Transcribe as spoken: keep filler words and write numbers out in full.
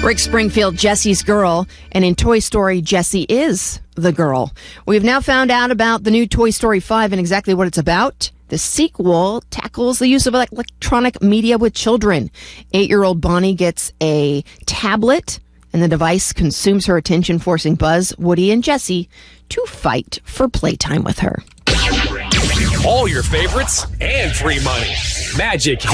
Rick Springfield, Jesse's girl, and in Toy Story, Jessie is the girl. We've now found out about the new Toy Story five and exactly what it's about. The sequel tackles the use of electronic media with children. Eight-year-old Bonnie gets a tablet, and the device consumes her attention, forcing Buzz, Woody, and Jessie to fight for playtime with her. All your favorites and free money. Magic